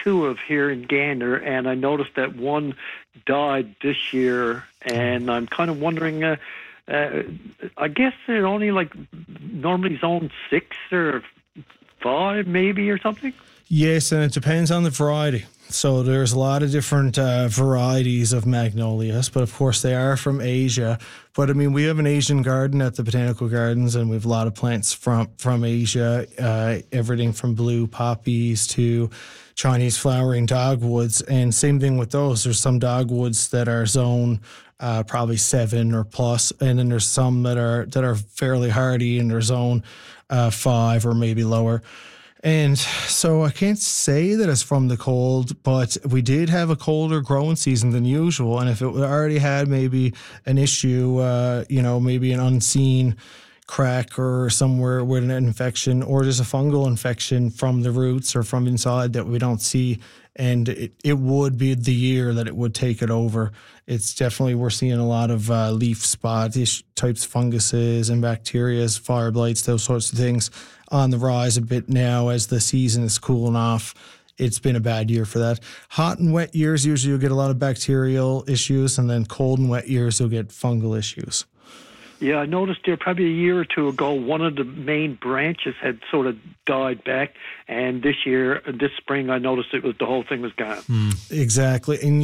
two of here in Gander, and I noticed that one died this year, and I'm kind of wondering. I guess they're only like normally zone 6 or 5, maybe, or something. Yes, and it depends on the variety. So there's a lot of different varieties of magnolias, but of course they are from Asia. But I mean, we have an Asian garden at the Botanical Gardens, and we have a lot of plants from Asia, everything from blue poppies to Chinese flowering dogwoods. And same thing with those. There's some dogwoods that are zone probably 7 or plus, and then there's some that are fairly hardy and they're zone 5 or maybe lower. And so I can't say that it's from the cold, but we did have a colder growing season than usual. And if it already had maybe an issue, maybe an unseen crack or somewhere with an infection, or just a fungal infection from the roots or from inside that we don't see, and it would be the year that it would take it over. It's definitely, we're seeing a lot of leaf spot types of funguses and bacteria, fire blights, those sorts of things on the rise a bit now as the season is cooling off. It's been a bad year for that. Hot and wet years, usually you'll get a lot of bacterial issues, and then cold and wet years, you'll get fungal issues. Yeah, I noticed there probably a year or two ago, one of the main branches had sort of died back, and this spring, I noticed the whole thing was gone. Exactly, and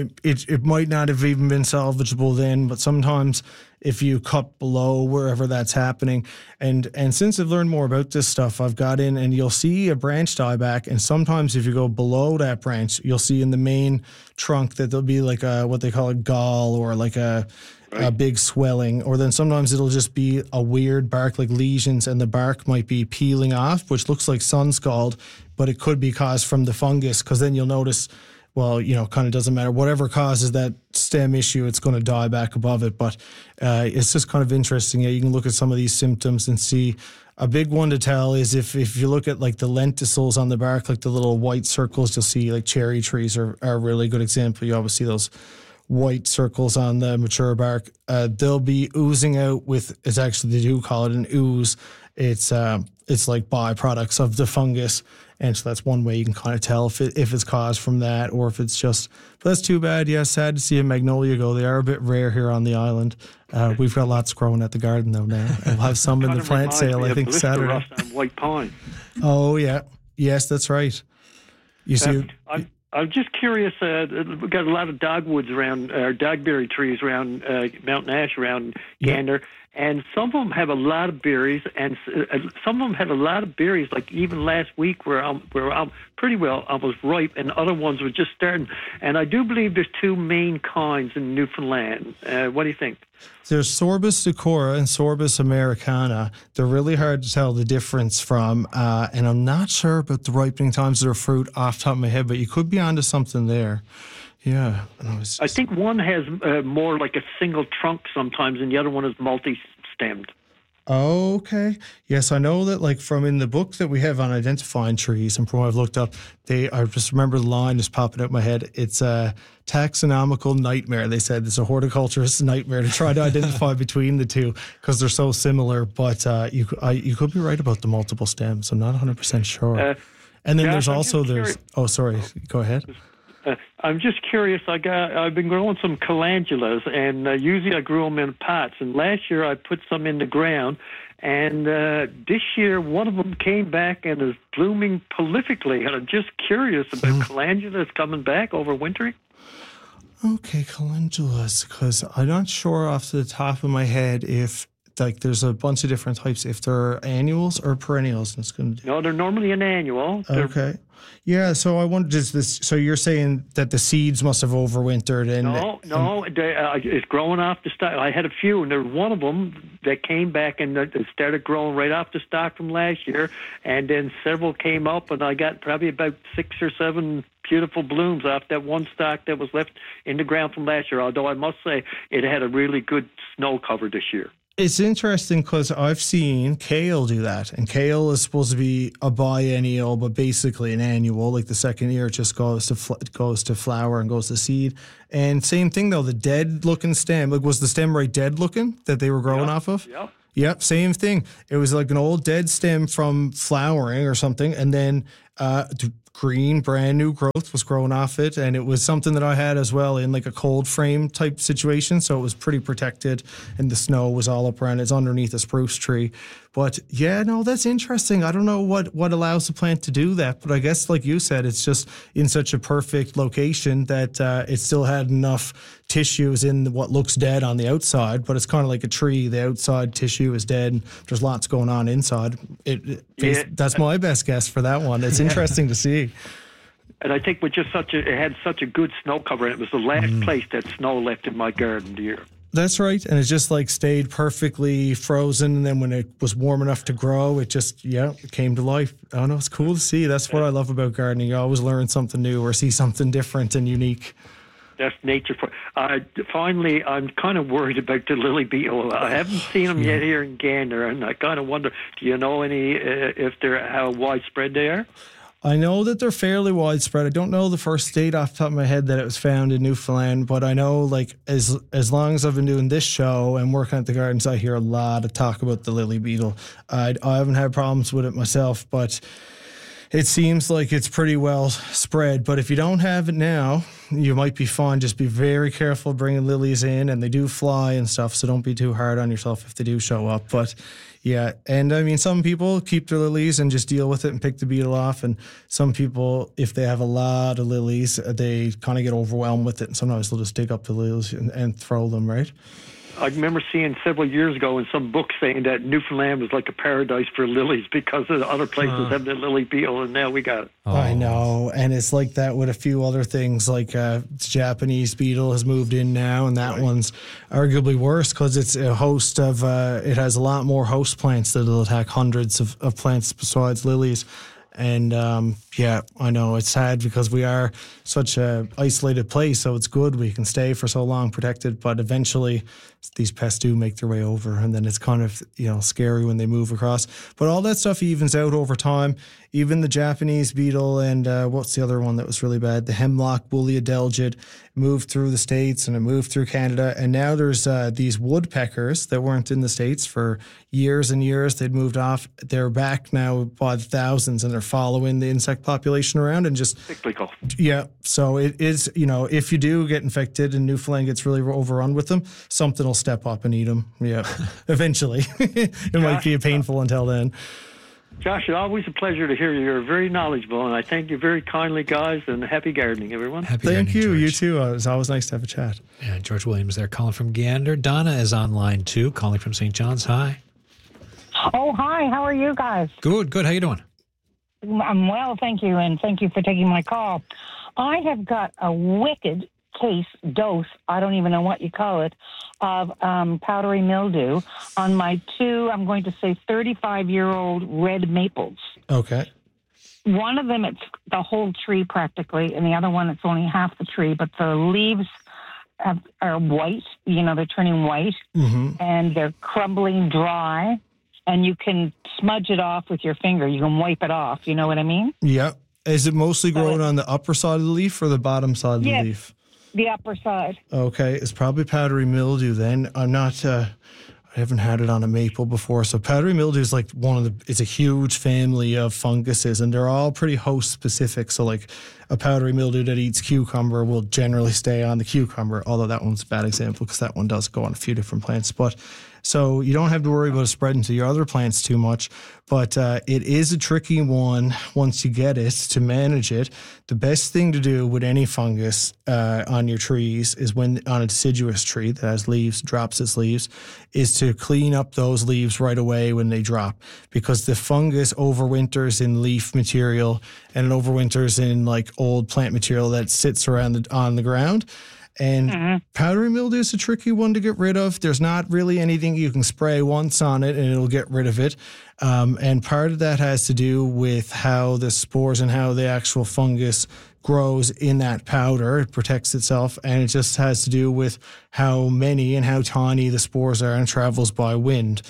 it might not have even been salvageable then, but sometimes if you cut below wherever that's happening, and since I've learned more about this stuff, I've got in, and you'll see a branch die back, and sometimes if you go below that branch, you'll see in the main trunk that there'll be like what they call a gall, or like a big swelling, or then sometimes it'll just be a weird bark, like lesions, and the bark might be peeling off, which looks like sun scald, but it could be caused from the fungus, because then you'll notice, well, kind of doesn't matter. Whatever causes that stem issue, it's going to die back above it. But it's just kind of interesting. Yeah, you can look at some of these symptoms and see. A big one to tell is if you look at like the lenticels on the bark, like the little white circles, you'll see like cherry trees are a really good example. You always see those white circles on the mature bark. They'll be oozing out with, it's actually, they do call it an ooze. It's like byproducts of the fungus. And so that's one way you can kind of tell if it's caused from that, or if it's just, but that's too bad. Yeah, sad to see a magnolia go. They are a bit rare here on the island. We've got lots growing at the garden though now. And we'll have some in the plant sale, I think, Saturday. Rust on white pine. Oh yeah. Yes, that's right. You see, I'm just curious. We've got a lot of dogwoods around, dogberry trees around Mountain Ash, around Gander, and some of them have a lot of berries, and some of them had a lot of berries. Like even last week, where I'm pretty well almost ripe, and other ones were just starting. And I do believe there's two main kinds in Newfoundland. What do you think? There's Sorbus decora and Sorbus americana. They're really hard to tell the difference from, and I'm not sure about the ripening times of their fruit off the top of my head, but you could be onto something there. Yeah. I think one has more like a single trunk sometimes, and the other one is multi-stemmed. Oh, okay. Yes, I know that, like, from in the book that we have on identifying trees, and from what I've looked up, I just remember the line just popping out in my head. It's a taxonomical nightmare. They said it's a horticulturist's nightmare to try to identify between the two because they're so similar. But you could be right about the multiple stems. I'm not 100% sure. And then there's also oh, sorry. Go ahead. I'm just curious. I've been growing some calendulas, and usually I grew them in pots. And last year I put some in the ground, and this year one of them came back and is blooming prolifically. And I'm just curious about calendulas coming back over wintering. Okay, calendulas, because I'm not sure off the top of my head if, like, there's a bunch of different types, if they're annuals or perennials. And it's going to... No, they're normally an annual. Okay. Yeah, so I wonder, so you're saying that the seeds must have overwintered? No, it's growing off the stock. I had a few, and there's one of them that came back and it started growing right off the stock from last year, and then several came up, and I got probably about 6 or 7 beautiful blooms off that one stock that was left in the ground from last year, although I must say it had a really good snow cover this year. It's interesting because I've seen kale do that, and kale is supposed to be a biennial, but basically an annual. Like the second year, it just goes to flower and goes to seed. And same thing though, the dead looking stem. Like, was the stem right dead looking that they were growing off of? Yep, same thing. It was like an old dead stem from flowering or something, and then green, brand new growth was growing off it. And it was something that I had as well in like a cold frame type situation. So it was pretty protected and the snow was all up around. It's underneath a spruce tree. But yeah, no, that's interesting. I don't know what allows the plant to do that. But I guess, like you said, it's just in such a perfect location that it still had enough tissues in what looks dead on the outside. But it's kind of like a tree. The outside tissue is dead. And there's lots going on inside. That's my best guess for that one. It's interesting to see. And I think with just it had such a good snow cover, and it was the last place that snow left in my garden the year. That's right. And it just like stayed perfectly frozen. And then when it was warm enough to grow, it just, it came to life. I don't know. It's cool to see. That's what I love about gardening. You always learn something new or see something different and unique. That's nature. Finally, I'm kind of worried about the lily beetle. I haven't seen them yet here in Gander, and I kind of wonder, do you know any, how widespread they are? I know that they're fairly widespread. I don't know the first state off the top of my head that it was found in Newfoundland, but I know like as long as I've been doing this show and working at the gardens, I hear a lot of talk about the lily beetle. I haven't had problems with it myself, but it seems like it's pretty well spread. But if you don't have it now, you might be fine. Just be very careful bringing lilies in, and they do fly and stuff, so don't be too hard on yourself if they do show up. But yeah, and I mean, some people keep their lilies and just deal with it and pick the beetle off. And some people, if they have a lot of lilies, they kind of get overwhelmed with it. And sometimes they'll just dig up the lilies and throw them, right? I remember seeing several years ago in some book saying that Newfoundland was like a paradise for lilies because of the other places have the lily beetle, and now we got it. Oh. I know, and it's like that with a few other things, like Japanese beetle has moved in now, and that one's arguably worse because it's a host of, it has a lot more host plants that will attack hundreds of plants besides lilies. And I know it's sad because we are such a isolated place, so it's good we can stay for so long protected, but eventually these pests do make their way over, and then it's kind of scary when they move across. But all that stuff evens out over time. Even the Japanese beetle and what's the other one that was really bad? The hemlock woolly adelgid moved through the States and it moved through Canada, and now there's these woodpeckers that weren't in the States for years and years. They'd moved off. They're back now by the thousands, and they're following the insect population around and just cyclical. Yeah, so it is. If you do get infected and Newfoundland gets really overrun with them, something will step up and eat them. Yeah, eventually. It might be painful until then. Josh, it's always a pleasure to hear you. You're very knowledgeable, and I thank you very kindly, guys, and happy gardening, everyone. Thank you. George. You too. It's always nice to have a chat. Yeah, George Williams there calling from Gander. Donna is on line 2, calling from St. John's. Hi. Oh, hi. How are you guys? Good. How you doing? I'm well, thank you, and thank you for taking my call. I have got a wicked dose, I don't even know what you call it, of powdery mildew on my 2, I'm going to say 35-year-old red maples. Okay. One of them, it's the whole tree practically, and the other one, it's only half the tree, but the leaves are white, they're turning white, and they're crumbling dry, and you can smudge it off with your finger. You can wipe it off, you know what I mean? Yeah. Is it mostly growing on the upper side of the leaf or the bottom side of the leaf? The upper side. Okay, it's probably powdery mildew then. I'm not, I haven't had it on a maple before. So powdery mildew is like it's a huge family of funguses, and they're all pretty host specific. So like a powdery mildew that eats cucumber will generally stay on the cucumber, although that one's a bad example because that one does go on a few different plants. But so you don't have to worry about it spreading to your other plants too much, but it is a tricky one once you get it to manage it. The best thing to do with any fungus on your trees is when on a deciduous tree that has leaves, drops its leaves, is to clean up those leaves right away when they drop, because the fungus overwinters in leaf material and it overwinters in like old plant material that sits around on the ground. And powdery mildew is a tricky one to get rid of. There's not really anything you can spray once on it and it'll get rid of it. And part of that has to do with how the spores and how the actual fungus grows in that powder. It protects itself, and it just has to do with how many and how tiny the spores are and travels by wind.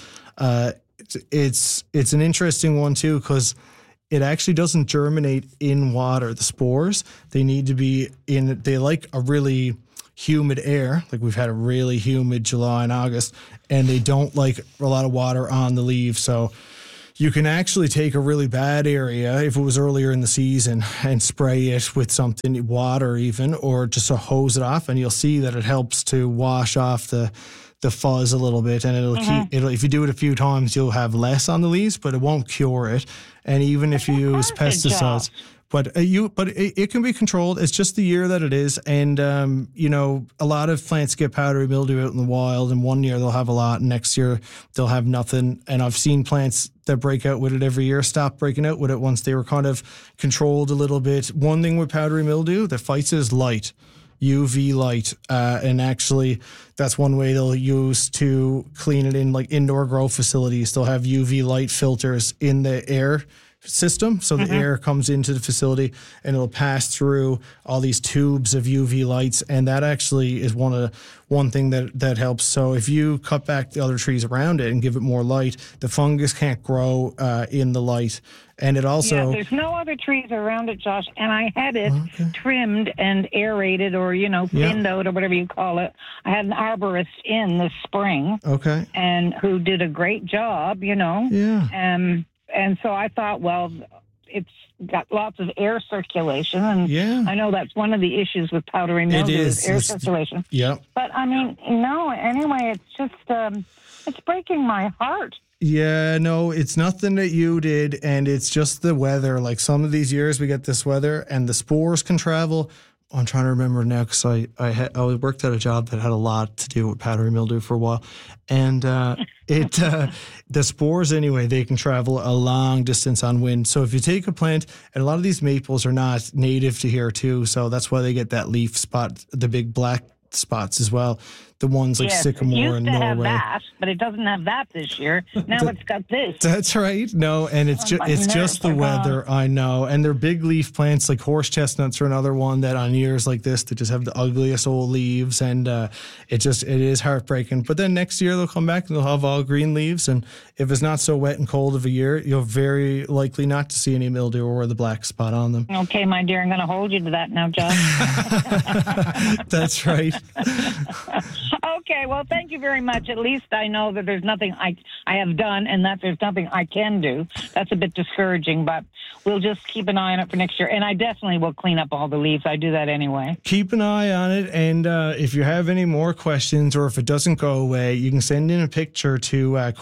It's an interesting one too, because it actually doesn't germinate in water. The spores, they need to be they like a really humid air, like we've had a really humid July and August, and they don't like a lot of water on the leaves. So You can actually take a really bad area, if it was earlier in the season, and spray it with something, water even, or just to hose it off, and you'll see that it helps to wash off the fuzz a little bit, and it'll if you do it a few times, you'll have less on the leaves, but it won't cure it. And even if you use pesticides. But it can be controlled. It's just the year that it is, and a lot of plants get powdery mildew out in the wild, and one year they'll have a lot, and next year they'll have nothing. And I've seen plants that break out with it every year stop breaking out with it once they were kind of controlled a little bit. One thing with powdery mildew that fights is light. UV light, and actually that's one way they'll use to clean it in, like indoor grow facilities. They'll have UV light filters in the air system, so the air comes into the facility and it'll pass through all these tubes of UV lights, and that actually is one thing that helps. So if you cut back the other trees around it and give it more light, the fungus can't grow in the light. And it also there's no other trees around it, Josh, and I had it trimmed and aerated, or thinned out, or whatever you call it. I had an arborist in this spring, and who did a great job, and so I thought, well, it's got lots of air circulation, and I know that's one of the issues with powdery mildew is air circulation. Yeah. But I mean, no, anyway, it's just it's breaking my heart. Yeah, no, it's nothing that you did, and it's just the weather. Like some of these years we get this weather and the spores can travel. I'm trying to remember now because I worked at a job that had a lot to do with powdery mildew for a while, and the spores anyway, they can travel a long distance on wind. So if you take a plant, and a lot of these maples are not native to here too, so that's why they get that leaf spot, the big black spots as well. The ones like sycamore in Norway. It used to have that, but it doesn't have that this year. Now it's got this. That's right. No, and it's just the weather. I know. And they're big leaf plants, like horse chestnuts are another one that on years like this, they just have the ugliest old leaves, and it is heartbreaking. But then next year they'll come back and they'll have all green leaves, and if it's not so wet and cold of a year, you're very likely not to see any mildew or the black spot on them. Okay, my dear, I'm going to hold you to that now, Josh. That's right. Okay, well, thank you very much. At least I know that there's nothing I have done, and that there's nothing I can do. That's a bit discouraging, but we'll just keep an eye on it for next year. And I definitely will clean up all the leaves. I do that anyway. Keep an eye on it, and if you have any more questions, or if it doesn't go away, you can send in a picture to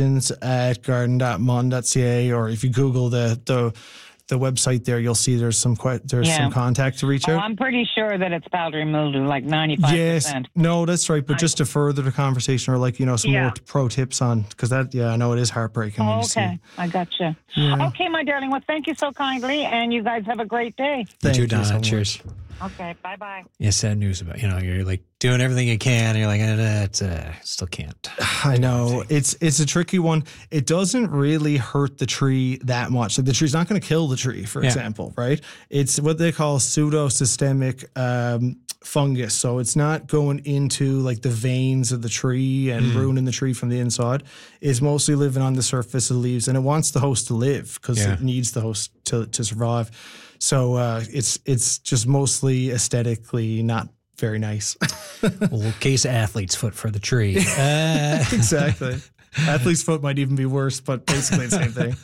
questions@garden.mun.ca, or if you Google the website there, you'll see there's some contact to reach out. I'm pretty sure that it's powdery mildew, like 95%. Yes, no, that's right. But just to further the conversation, or some more pro tips on, because I know it is heartbreaking. When you see. I gotcha. Yeah. Okay, my darling. Well, thank you so kindly, and you guys have a great day. Thank you, Donna. So cheers. Okay, bye-bye. Yeah, sad news about, you're like doing everything you can, and you're like, still can't. I know. It's a tricky one. It doesn't really hurt the tree that much. Like the tree's not going to kill the tree, for example, right? It's what they call pseudosystemic fungus. So it's not going into like the veins of the tree and ruining the tree from the inside. It's mostly living on the surface of the leaves, and it wants the host to live because it needs the host to survive. So it's just mostly aesthetically not very nice. Well, case of athlete's foot for the tree. Exactly. Athlete's foot might even be worse, but basically the same thing.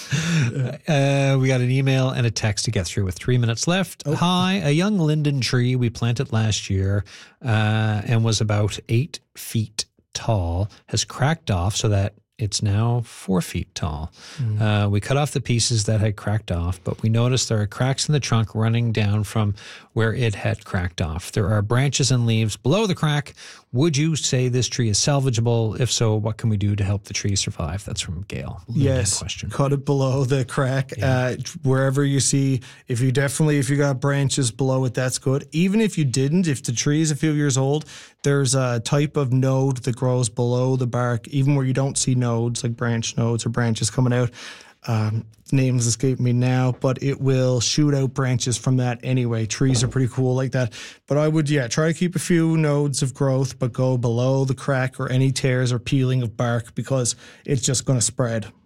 We got an email and a text to get through with 3 minutes left. Oh. Hi, a young linden tree we planted last year and was about 8 feet tall has cracked off so that it's now 4 feet tall. We cut off the pieces that had cracked off, but we noticed there are cracks in the trunk running down from where it had cracked off. There are branches and leaves below the crack. Would you say this tree is salvageable? If so, what can we do to help the tree survive? That's from Gail. Yes, question. Cut it below the crack. Yeah. Wherever you see, if you got branches below it, that's good. Even if you didn't, if the tree is a few years old, there's a type of node that grows below the bark, even where you don't see nodes, like branch nodes or branches coming out. Names escape me now, but it will shoot out branches from that anyway. Trees are pretty cool like that. But I would, try to keep a few nodes of growth, but go below the crack or any tears or peeling of bark, because it's just going to spread.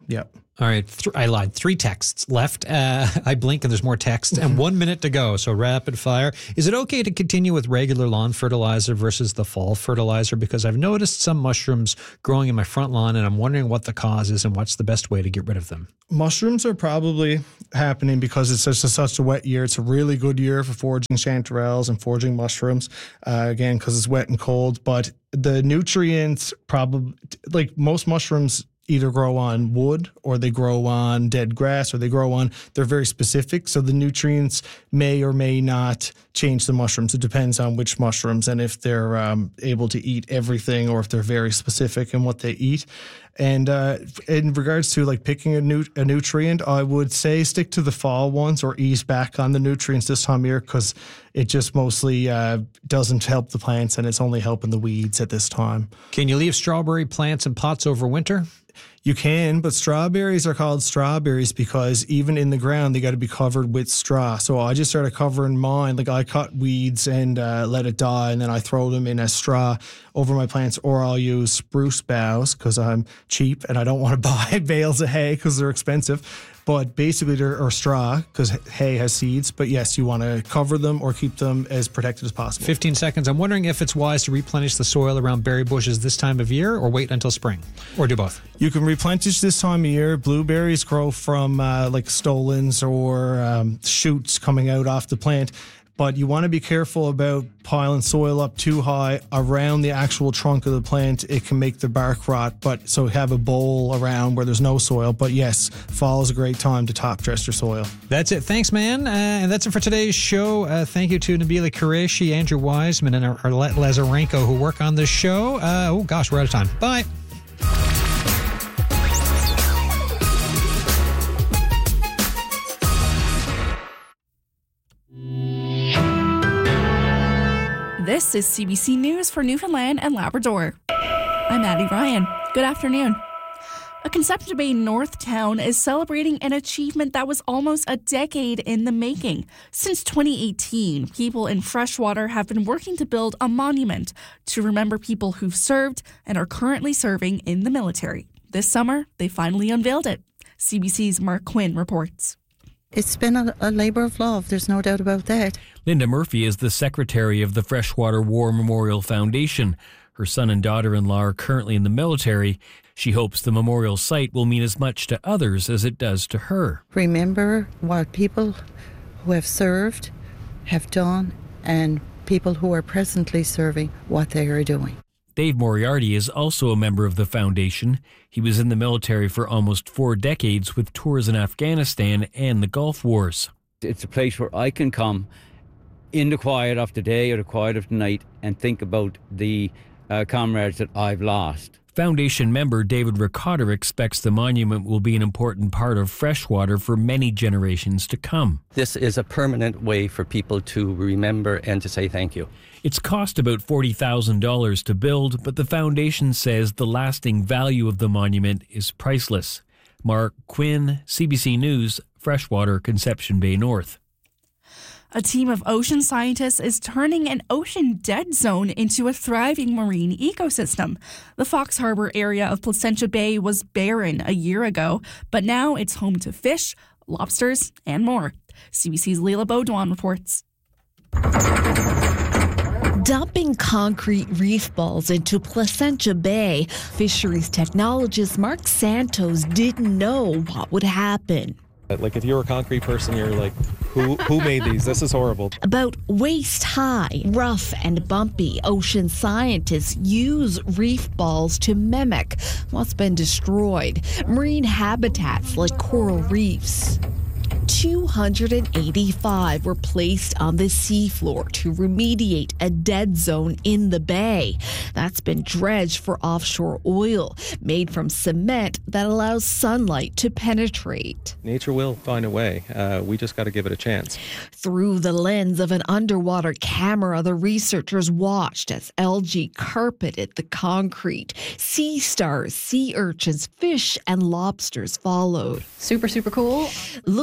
Yep. All right. I lied. 3 texts left. I blink and there's more texts and 1 minute to go. So rapid fire. Is it okay to continue with regular lawn fertilizer versus the fall fertilizer? Because I've noticed some mushrooms growing in my front lawn and I'm wondering what the cause is and what's the best way to get rid of them. Mushrooms are probably happening because it's such a wet year. It's a really good year for foraging chanterelles and foraging mushrooms, again, because it's wet and cold. But the nutrients probably, like most mushrooms, either grow on wood or they grow on dead grass or they're very specific. So the nutrients may or may not change the mushrooms. It depends on which mushrooms and if they're able to eat everything or if they're very specific in what they eat. And in regards to like picking a nutrient, I would say stick to the fall ones or ease back on the nutrients this time of year because it just mostly doesn't help the plants and it's only helping the weeds at this time. Can you leave strawberry plants in pots over winter? You can, but strawberries are called strawberries because even in the ground, they got to be covered with straw. So I just started covering mine. Like I cut weeds and let it die, and then I throw them in a straw over my plants, or I'll use spruce boughs because I'm cheap and I don't want to buy bales of hay because they're expensive. But basically, they're straw because hay has seeds. But yes, you want to cover them or keep them as protected as possible. 15 seconds. I'm wondering if it's wise to replenish the soil around berry bushes this time of year or wait until spring or do both. You can replenish this time of year. Blueberries grow from like stolons or shoots coming out off the plant. But you want to be careful about piling soil up too high around the actual trunk of the plant. It can make the bark rot. But so have a bowl around where there's no soil. But yes, fall is a great time to top dress your soil. That's it. Thanks, man. And that's it for today's show. Thank you to Nabila Qureshi, Andrew Wiseman, and Arlette Lazarenko who work on this show. We're out of time. Bye. This is CBC News for Newfoundland and Labrador. I'm Addie Ryan. Good afternoon. A Conception Bay North town is celebrating an achievement that was almost a decade in the making. Since 2018, people in Freshwater have been working to build a monument to remember people who've served and are currently serving in the military. This summer, they finally unveiled it. CBC's Mark Quinn reports. It's been a labour of love, there's no doubt about that. Linda Murphy is the secretary of the Freshwater War Memorial Foundation. Her son and daughter-in-law are currently in the military. She hopes the memorial site will mean as much to others as it does to her. Remember what people who have served have done and people who are presently serving what they are doing. Dave Moriarty is also a member of the foundation. He was in the military for almost 4 decades with tours in Afghanistan and the Gulf Wars. It's a place where I can come in the quiet of the day or the quiet of the night and think about the comrades that I've lost. Foundation member David Ricotta expects the monument will be an important part of Freshwater for many generations to come. This is a permanent way for people to remember and to say thank you. It's cost about $40,000 to build, but the foundation says the lasting value of the monument is priceless. Mark Quinn, CBC News, Freshwater, Conception Bay North. A team of ocean scientists is turning an ocean dead zone into a thriving marine ecosystem. The Fox Harbour area of Placentia Bay was barren a year ago, but now it's home to fish, lobsters, and more. CBC's Leila Baudouin reports. Dumping concrete reef balls into Placentia Bay, fisheries technologist Mark Santos didn't know what would happen. Like if you're a concrete person, you're like, who made these? This is horrible. About waist high, rough and bumpy, ocean scientists use reef balls to mimic what's been destroyed. Marine habitats like coral reefs. 285 were placed on the seafloor to remediate a dead zone in the bay. That's been dredged for offshore oil, made from cement that allows sunlight to penetrate. Nature will find a way. We just got to give it a chance. Through the lens of an underwater camera, the researchers watched as algae carpeted the concrete. Sea stars, sea urchins, fish, and lobsters followed. Super, super cool. Looking out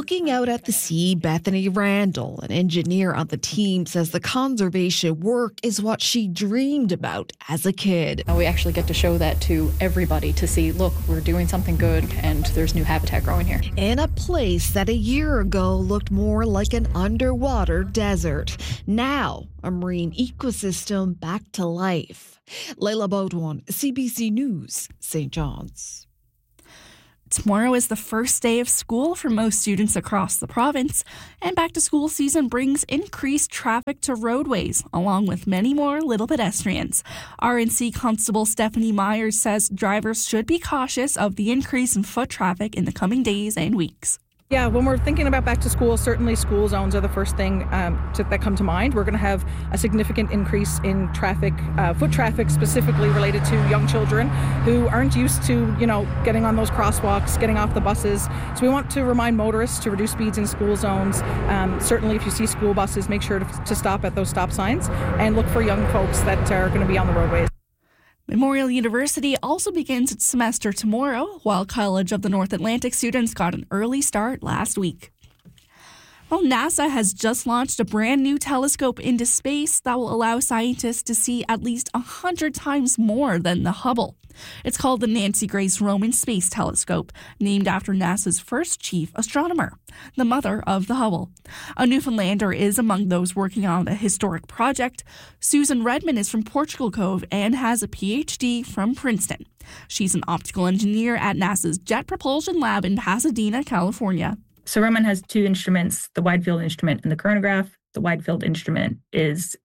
Out at the Sea, Bethany Randall, an engineer on the team, says the conservation work is what she dreamed about as a kid. We actually get to show that to everybody to see, look, we're doing something good and there's new habitat growing here. In a place that a year ago looked more like an underwater desert. Now, a marine ecosystem back to life. Layla Baudouin, CBC News, St. John's. Tomorrow is the first day of school for most students across the province, and back-to-school season brings increased traffic to roadways, along with many more little pedestrians. RNC Constable Stephanie Myers says drivers should be cautious of the increase in foot traffic in the coming days and weeks. Yeah, when we're thinking about back to school, certainly school zones are the first thing that come to mind. We're going to have a significant increase in traffic, foot traffic specifically related to young children who aren't used to, getting on those crosswalks, getting off the buses. So we want to remind motorists to reduce speeds in school zones. Certainly if you see school buses, make sure to stop at those stop signs and look for young folks that are going to be on the roadways. Memorial University also begins its semester tomorrow, while College of the North Atlantic students got an early start last week. Well, NASA has just launched a brand new telescope into space that will allow scientists to see at least 100 times more than the Hubble. It's called the Nancy Grace Roman Space Telescope, named after NASA's first chief astronomer, the mother of the Hubble. A Newfoundlander is among those working on the historic project. Susan Redmond is from Portugal Cove and has a PhD from Princeton. She's an optical engineer at NASA's Jet Propulsion Lab in Pasadena, California. So Roman has two instruments, the wide field instrument and the coronagraph. The wide field instrument it's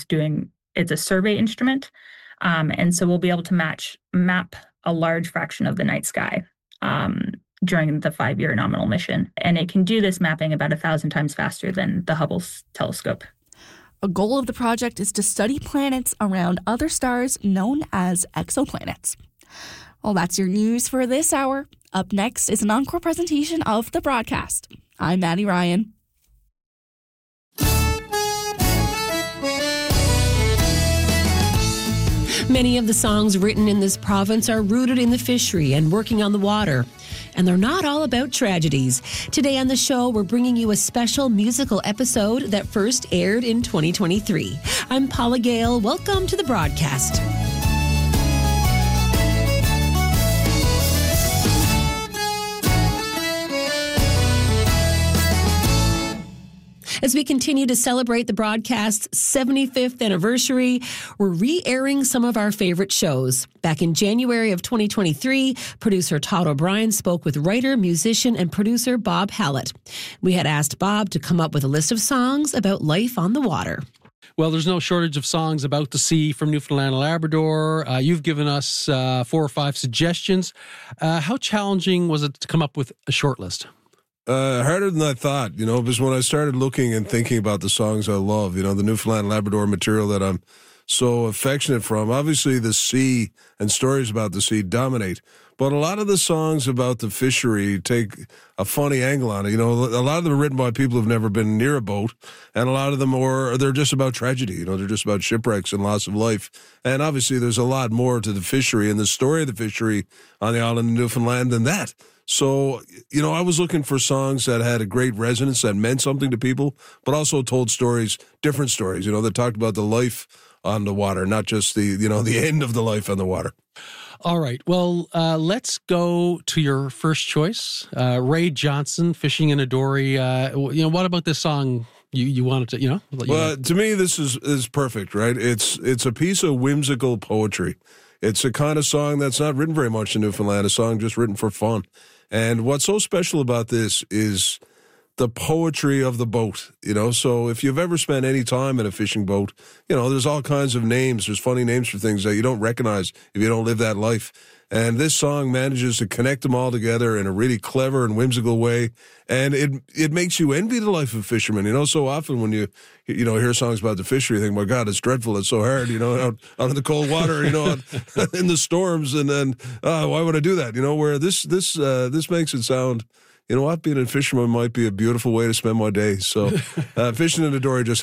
a survey instrument. And so we'll be able to map a large fraction of the night sky during the 5-year nominal mission. And it can do this mapping about 1,000 times faster than the Hubble's telescope. A goal of the project is to study planets around other stars known as exoplanets. Well, that's your news for this hour. Up next is an encore presentation of the broadcast. I'm Maddie Ryan. Many of the songs written in this province are rooted in the fishery and working on the water. And they're not all about tragedies. Today on the show, we're bringing you a special musical episode that first aired in 2023. I'm Paula Gale. Welcome to the broadcast. As we continue to celebrate the broadcast's 75th anniversary, we're re-airing some of our favorite shows. Back in January of 2023, producer Todd O'Brien spoke with writer, musician, and producer Bob Hallett. We had asked Bob to come up with a list of songs about life on the water. Well, there's no shortage of songs about the sea from Newfoundland and Labrador. You've given us 4 or 5 suggestions. How challenging was it to come up with a short list? Harder than I thought, because when I started looking and thinking about the songs I love, the Newfoundland and Labrador material that I'm so affectionate from, obviously the sea and stories about the sea dominate. But a lot of the songs about the fishery take a funny angle on it. A lot of them are written by people who've never been near a boat, and a lot of them they're just about tragedy. They're just about shipwrecks and loss of life. And obviously there's a lot more to the fishery and the story of the fishery on the island of Newfoundland than that. So, I was looking for songs that had a great resonance, that meant something to people, but also told stories, different stories, that talked about the life on the water, not just the end of the life on the water. All right. Well, let's go to your first choice, Ray Johnson, Fishing in a Dory. What about this song you wanted to, Well, to me, this is perfect, right? It's a piece of whimsical poetry. It's a kind of song that's not written very much in Newfoundland, a song just written for fun. And what's so special about this is the poetry of the boat, So if you've ever spent any time in a fishing boat, there's all kinds of names. There's funny names for things that you don't recognize if you don't live that life. And this song manages to connect them all together in a really clever and whimsical way. And it makes you envy the life of fishermen. So often when you hear songs about the fishery, you think, my God, it's dreadful. It's so hard, out in the cold water, in the storms. And then, why would I do that? Where this makes it sound, being a fisherman might be a beautiful way to spend my day. So Fishing in a Dory just